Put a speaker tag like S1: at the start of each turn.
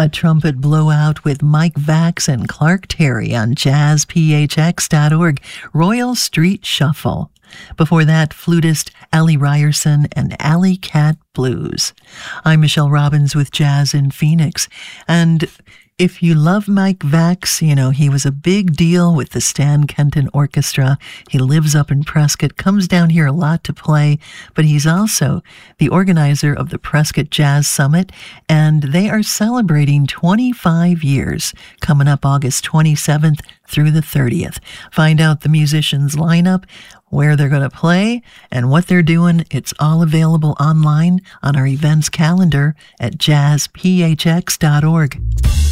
S1: A trumpet blowout with Mike Vax and Clark Terry on jazzphx.org. Royal Street Shuffle. Before that, flutist Allie Ryerson and Alley Cat Blues. I'm Michelle Robbins with Jazz in Phoenix. And if you love Mike Vax, you know, he was a big deal with the Stan Kenton Orchestra. He lives up in Prescott, comes down here a lot to play, but he's also the organizer of the Prescott Jazz Summit, and they are celebrating 25 years coming up August 27th through the 30th. Find out the musicians' lineup, where they're going to play, and what they're doing. It's all available online on our events calendar at jazzphx.org.